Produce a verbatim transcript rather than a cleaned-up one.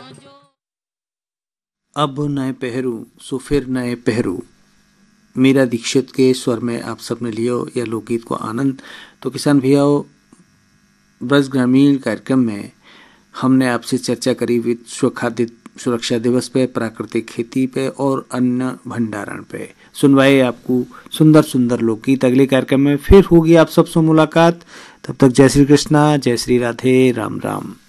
अब नए पहरू सो फिर नए पहरू, मीरा दीक्षित के स्वर में आप सबने लियो यह लोकगीत को आनंद। तो किसान भैयाओं, ब्रज ग्रामीण कार्यक्रम में हमने आपसे चर्चा करी विश्व खाद्य सुरक्षा दिवस पे, प्राकृतिक खेती पे और अन्न भंडारण पे। सुनवाए आपको सुंदर सुंदर लोकगीत। अगले कार्यक्रम में फिर होगी आप सबसे मुलाकात। तब तक जय श्री कृष्णा, जय श्री राधे, राम राम।